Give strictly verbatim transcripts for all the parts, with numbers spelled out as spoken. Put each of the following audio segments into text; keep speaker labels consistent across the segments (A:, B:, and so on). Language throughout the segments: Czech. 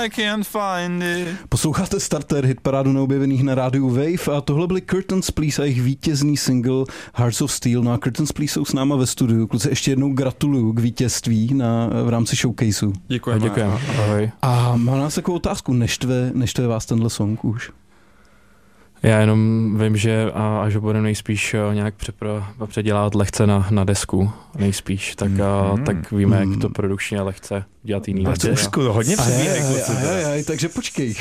A: I can't find it.
B: Posloucháte Starter, hitparádu neobjevených na rádiu Wave a tohle byly Curtains Please a jejich vítězný single Hearts of Steel. No a Curtains Please jsou s náma ve studiu. Kluci, ještě jednou gratuluju k vítězství na, v rámci showcaseu.
A: Děkujeme.
C: Děkujeme. Ahoj.
B: A mám nás takovou otázku, neštve, neštve vás tenhle song už?
C: Já jenom vím, že a, a že budeme nejspíš nějak přepro, předělávat lehce na, na desku, nejspíš, tak, a, mm. tak víme, mm. jak to produkčně lehce dělat jiný.
D: A to už hodně předvírej, kluci.
B: Takže počkej.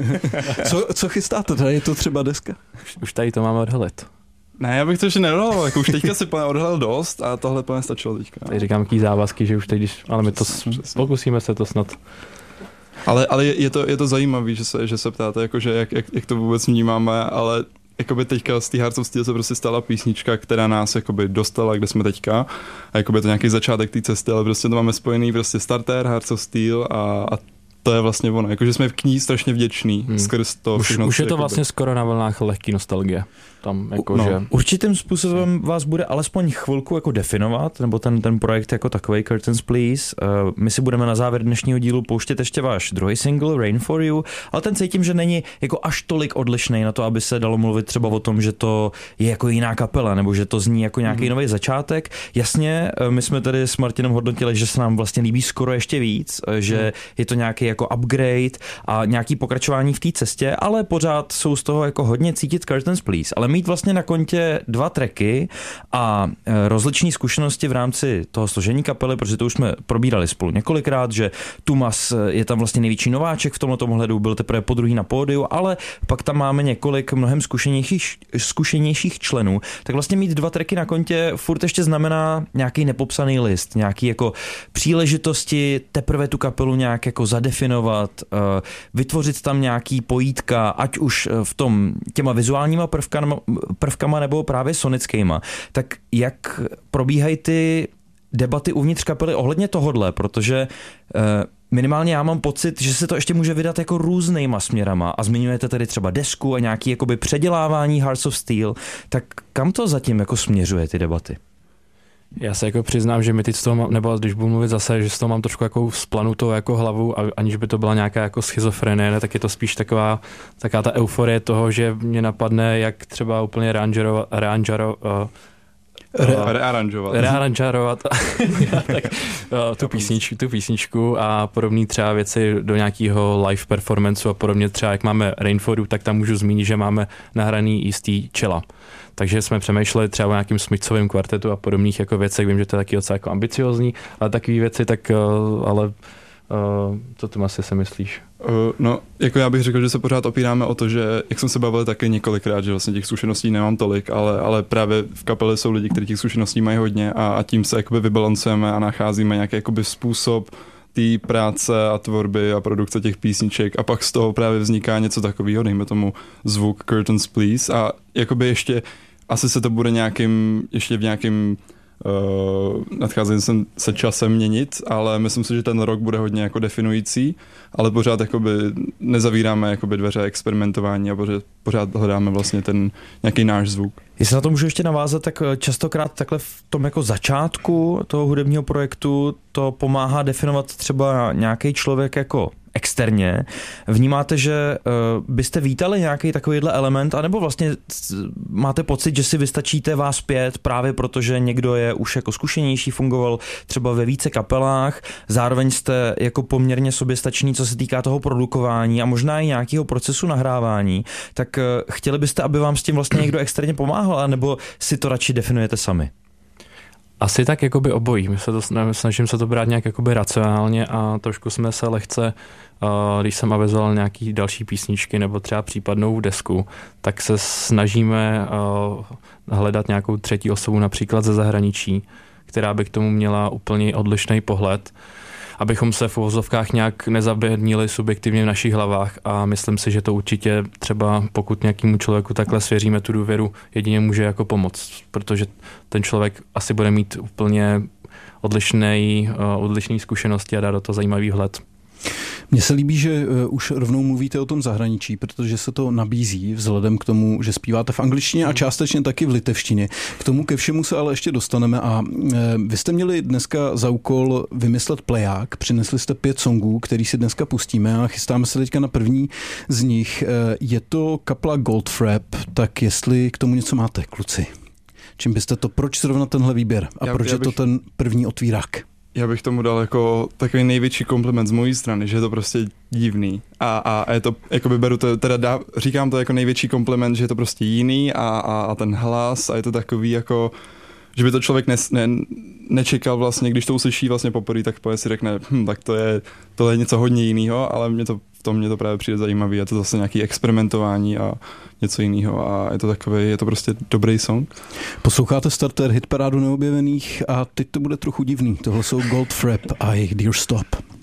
B: co, co chystáte? Tady je to třeba deska?
C: Už, už tady to máme odhalit.
A: Ne, já bych to ještě neodhalil, jako už teďka si plně odhalil dost a tohle plně stačilo teďka.
C: Tady říkám jaký závazky, že už teď, ale my to
A: Přesně.
C: pokusíme se to snad.
A: Ale, ale je to, je to zajímavé, že se, že se ptáte, jakože jak, jak, jak to vůbec vnímáme, ale jakoby teďka z té Hearts of Steel se prostě stala písnička, která nás jakoby dostala, kde jsme teďka, a jakoby to nějaký začátek té cesty, ale prostě to máme spojený prostě Starter, Hearts of Steel a, a to je vlastně ono, jakože jsme k ní strašně vděční hmm. skrz to.
C: Už,
A: všechno,
C: už je to
A: jakoby
C: vlastně skoro na vlnách lehký nostalgie. Tam jako,
D: no,
C: že...
D: Určitým způsobem vás bude alespoň chvilku jako definovat, nebo ten, ten projekt jako takovej Curtains Please. Uh, my si budeme na závěr dnešního dílu pouštět ještě váš druhý single Rain for You, ale ten cítím, že není jako až tolik odlišný na to, aby se dalo mluvit třeba o tom, že to je jako jiná kapela, nebo že to zní jako nějaký mm. nový začátek. Jasně, my jsme tady s Martinem hodnotili, že se nám vlastně líbí skoro ještě víc, že mm. je to nějaký jako upgrade a nějaký pokračování v té cestě, ale pořád jsou z toho jako hodně cítit Curtains Please. Ale mít vlastně na kontě dva tracky a rozličné zkušenosti v rámci toho složení kapely, protože to už jsme probírali spolu několikrát, že Tumas je tam vlastně největší nováček v tomto ohledu, byl teprve podruhý na pódiu, ale pak tam máme několik mnohem zkušenějších, zkušenějších členů, tak vlastně mít dva tracky na kontě furt ještě znamená nějaký nepopsaný list, nějaký jako příležitosti teprve tu kapelu nějak jako zadefinovat, vytvořit tam nějaký pojítka, ať už v tom těma vizuálníma prvkama, prvkama nebo právě sonickýma. Tak jak probíhají ty debaty uvnitř kapely ohledně tohodle, protože minimálně já mám pocit, že se to ještě může vydat jako různýma směrama a zmiňujete tady třeba desku a nějaký jakoby předělávání Hearts of Steel, tak kam to zatím jako směřuje ty debaty?
C: Já se jako přiznám, že mi teď z toho mám, nebo když budu mluvit zase, že z toho mám trošku jako splanutou jako hlavu, a aniž by to byla nějaká jako schizofrenie, ne, tak je to spíš taková, taková ta euforie toho, že mě napadne, jak třeba úplně rearanžovat, rearanžovat,
A: Re- rearanžovat.
C: Rearanžovat tak, tu, písničku, tu písničku a podobné třeba věci do nějakého live performanceu a podobně. Třeba jak máme Rainforu, tak tam můžu zmínit, že máme nahraný jistý čela. Takže jsme přemýšleli třeba o nějakým smyčcovým kvartetu a podobných jako věcech. Vím, že to je taky docela jako ambiciozní, ale takové věci, tak ale Uh, co ty asi si myslíš?
A: Uh, no, jako já bych řekl, že se pořád opíráme o to, že, jak jsem se bavil taky několikrát, že vlastně těch zkušeností nemám tolik, ale, ale právě v kapele jsou lidi, kteří těch zkušeností mají hodně a, a tím se jakoby vybalancujeme a nacházíme nějaký jakoby způsob té práce a tvorby a produkce těch písniček a pak z toho právě vzniká něco takového, dejme tomu zvuk Curtains Please a jakoby ještě asi se to bude nějakým, ještě v nějakým Uh, nadcházejícím se časem měnit, ale myslím si, že ten rok bude hodně jako definující, ale pořád jakoby nezavíráme jakoby dveře experimentování a pořád, pořád hledáme vlastně ten nějaký náš zvuk.
D: Jestli na to můžu ještě navázat, tak častokrát takhle v tom jako začátku toho hudebního projektu to pomáhá definovat třeba nějaký člověk jako externě. Vnímáte, že uh, byste vítali nějaký takovýhle element, anebo vlastně máte pocit, že si vystačíte vás pět právě protože někdo je už jako zkušenější, fungoval třeba ve více kapelách, zároveň jste jako poměrně soběstační, co se týká toho produkování a možná i nějakého procesu nahrávání, tak uh, chtěli byste, aby vám s tím vlastně někdo externě pomáhal, anebo si to radši definujete sami?
C: Asi tak jakoby obojí. My se to, snažím se to brát nějak jakoby racionálně a trošku jsme se lehce, uh, když jsem avizoval nějaký další písničky nebo třeba případnou desku, tak se snažíme uh, hledat nějakou třetí osobu například ze zahraničí, která by k tomu měla úplně odlišný pohled, abychom se v uvozovkách nějak nezabednili subjektivně v našich hlavách a myslím si, že to určitě třeba pokud nějakému člověku takhle svěříme tu důvěru, jedině může jako pomoct, protože ten člověk asi bude mít úplně odlišný, odlišný zkušenosti a dá do toho zajímavý vhled.
B: Mně se líbí, že už rovnou mluvíte o tom zahraničí, protože se to nabízí vzhledem k tomu, že zpíváte v angličtině a částečně taky v litevštině. K tomu ke všemu se ale ještě dostaneme a vy jste měli dneska za úkol vymyslet pleják, přinesli jste pět songů, který si dneska pustíme a chystáme se teďka na první z nich. Je to kapela Goldfrapp, tak jestli k tomu něco máte, kluci? Čím byste to, proč zrovna tenhle výběr a já, proč já bych... je to ten první otvírák?
A: Já bych tomu dal jako takový největší kompliment z mojí strany, že je to prostě divný. A, a je to, jakoby beru to, teda dá, říkám to jako největší kompliment, že je to prostě jiný a, a, a ten hlas a je to takový jako, že by to člověk ne, ne, nečekal vlastně, když to uslyší vlastně poprvé, tak si řekne, hm, tak to je, to je něco hodně jiného, ale mě to, v tom mě to právě přijde zajímavý, je to zase nějaký experimentování a něco jiného a je to takový, je to prostě dobrý song.
B: Posloucháte Starter hitparádu neobjevených a teď to bude trochu divný. Tohle jsou Goldfrapp a jejich Dear Stop.